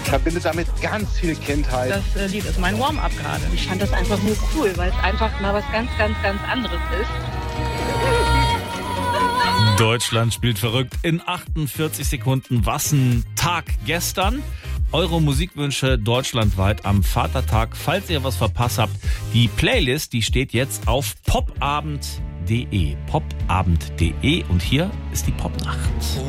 verbinde damit ganz viel Kindheit. Das Lied ist mein Warm-up gerade. Ich fand das einfach nur cool, weil es einfach mal was ganz, ganz, ganz anderes ist. Deutschland spielt verrückt in 48 Sekunden. Was ein Tag gestern. Eure Musikwünsche deutschlandweit am Vatertag. Falls ihr was verpasst habt, die Playlist, die steht jetzt auf popabend.de. Popabend.de und hier ist die Popnacht.